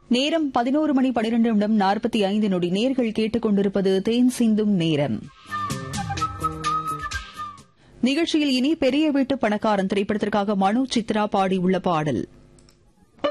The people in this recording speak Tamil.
நேரம் 11 மணி 12 நிமிடம் 45 நொடி. நேர்கள் கேட்டுக் கொண்டிருப்பது தேன் சிந்தும் நேரம். நிகழ்ச்சியில் இனி பெரிய வீட்டு பணக்காரன் திரைப்படத்திற்காக மனு சித்ரா பாடியுள்ள பாடல்.